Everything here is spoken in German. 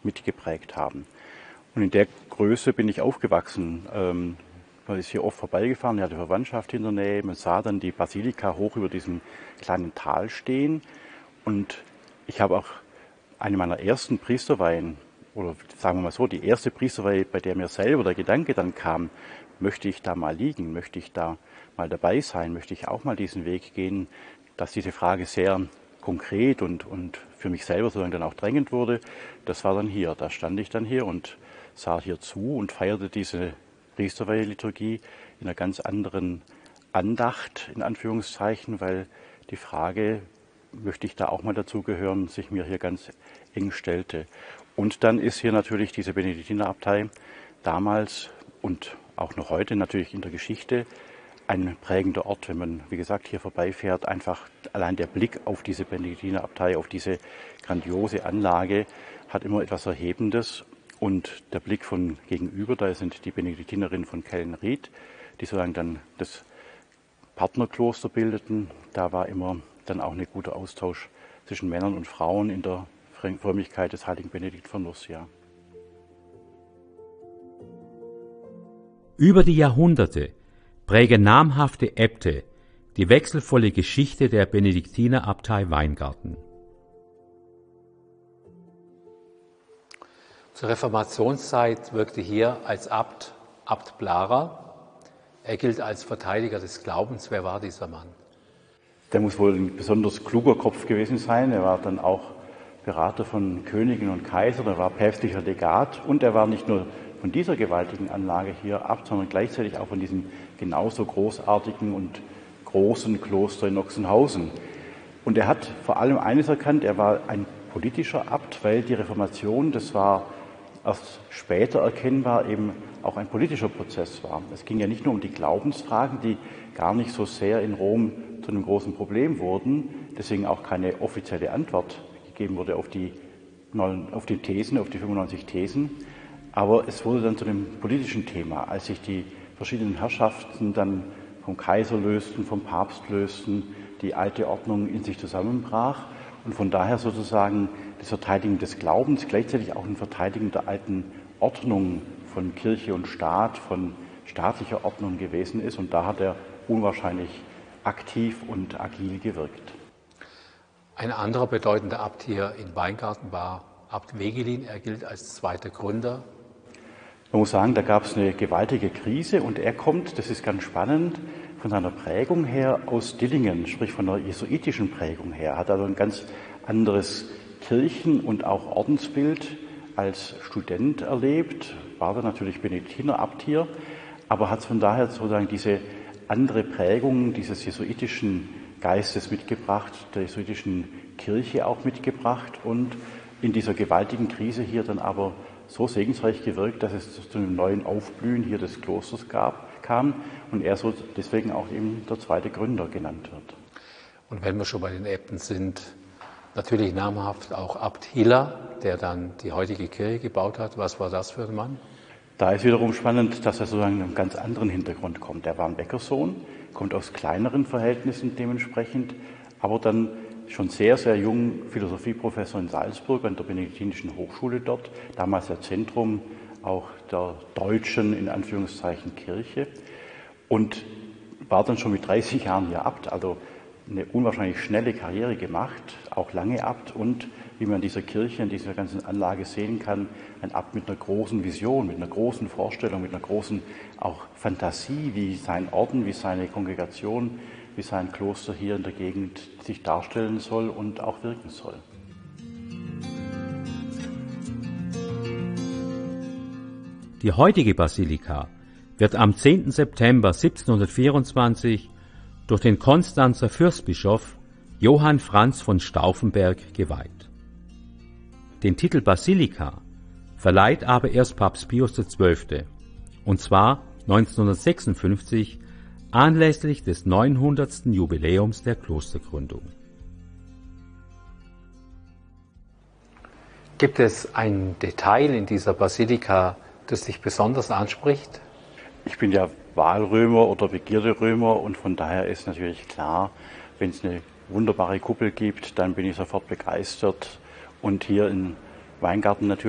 mitgeprägt haben. Und in der Größe bin ich aufgewachsen. Man ist hier oft vorbeigefahren, ich hatte Verwandtschaft in der Nähe, man sah dann die Basilika hoch über diesem kleinen Tal stehen. Und ich habe auch eine meiner ersten Priesterweihen, oder sagen wir mal so, die erste Priesterweihe, bei der mir selber der Gedanke dann kam, möchte ich da mal liegen, möchte ich da mal dabei sein, möchte ich auch mal diesen Weg gehen, dass diese Frage sehr konkret und für mich selber sozusagen dann auch drängend wurde. Das war dann hier, da stand ich dann hier und sah hier zu und feierte diese Priesterweihe-Liturgie in einer ganz anderen Andacht, in Anführungszeichen, weil die Frage, möchte ich da auch mal dazugehören, sich mir hier ganz eng stellte. Und dann ist hier natürlich diese Benediktinerabtei damals und auch noch heute natürlich in der Geschichte ein prägender Ort, wenn man, wie gesagt, hier vorbeifährt. Einfach allein der Blick auf diese Benediktinerabtei, auf diese grandiose Anlage, hat immer etwas Erhebendes. Und der Blick von gegenüber, da sind die Benediktinerinnen von Kellenried, die sozusagen dann das Partnerkloster bildeten. Da war immer dann auch ein guter Austausch zwischen Männern und Frauen in der Frömmigkeit des heiligen Benedikt von Nursia. Über die Jahrhunderte prägen namhafte Äbte die wechselvolle Geschichte der Benediktinerabtei Weingarten. Zur Reformationszeit wirkte hier als Abt Blarer. Er gilt als Verteidiger des Glaubens. Wer war dieser Mann? Der muss wohl ein besonders kluger Kopf gewesen sein. Er war dann auch Berater von Königen und Kaisern, er war päpstlicher Legat und er war nicht nur von dieser gewaltigen Anlage hier Abt, sondern gleichzeitig auch von diesem genauso großartigen und großen Kloster in Ochsenhausen. Und er hat vor allem eines erkannt, er war ein politischer Abt, weil die Reformation, das war erst später erkennbar, eben auch ein politischer Prozess war. Es ging ja nicht nur um die Glaubensfragen, die gar nicht so sehr in Rom zu einem großen Problem wurden, deswegen auch keine offizielle Antwort gegeben wurde auf die Thesen, auf die 95 Thesen. Aber es wurde dann zu einem politischen Thema, als sich die verschiedenen Herrschaften dann vom Kaiser lösten, vom Papst lösten, die alte Ordnung in sich zusammenbrach und von daher sozusagen das Verteidigen des Glaubens, gleichzeitig auch ein Verteidigen der alten Ordnung von Kirche und Staat, von staatlicher Ordnung gewesen ist. Und da hat er unwahrscheinlich aktiv und agil gewirkt. Ein anderer bedeutender Abt hier in Weingarten war Abt Wegelin. Er gilt als zweiter Gründer. Man muss sagen, da gab es eine gewaltige Krise und er kommt, das ist ganz spannend, von seiner Prägung her aus Dillingen, sprich von der jesuitischen Prägung her. Hat also ein ganz anderes Kirchen- und auch Ordensbild als Student erlebt, war dann natürlich Benediktiner-Abt hier, aber hat von daher sozusagen diese andere Prägung dieses jesuitischen Geistes mitgebracht, der jesuitischen Kirche auch mitgebracht und in dieser gewaltigen Krise hier dann aber so segensreich gewirkt, dass es zu einem neuen Aufblühen hier des Klosters kam und er so deswegen auch eben der zweite Gründer genannt wird. Und wenn wir schon bei den Äbten sind, natürlich namhaft auch Abt Hiller, der dann die heutige Kirche gebaut hat. Was war das für ein Mann? Da ist wiederum spannend, dass er sozusagen in einem ganz anderen Hintergrund kommt. Er war ein Bäckersohn, kommt aus kleineren Verhältnissen dementsprechend, aber dann schon sehr, sehr jung Philosophieprofessor in Salzburg an der Benediktinischen Hochschule dort, damals das Zentrum auch der deutschen, in Anführungszeichen, Kirche und war dann schon mit 30 Jahren hier Abt, also eine unwahrscheinlich schnelle Karriere gemacht, auch lange Abt und, wie man in dieser Kirche, in dieser ganzen Anlage sehen kann, ein Abt mit einer großen Vision, mit einer großen Vorstellung, mit einer großen auch Fantasie, wie sein Orden, wie seine Kongregation, wie sein Kloster hier in der Gegend sich darstellen soll und auch wirken soll. Die heutige Basilika wird am 10. September 1724 durch den Konstanzer Fürstbischof Johann Franz von Stauffenberg geweiht. Den Titel Basilika verleiht aber erst Papst Pius XII., und zwar 1956 anlässlich des 900. Jubiläums der Klostergründung. Gibt es ein Detail in dieser Basilika, das dich besonders anspricht? Ich bin ja Wahlrömer oder Begierderömer und von daher ist natürlich klar, wenn es eine wunderbare Kuppel gibt, dann bin ich sofort begeistert und hier in Weingarten natürlich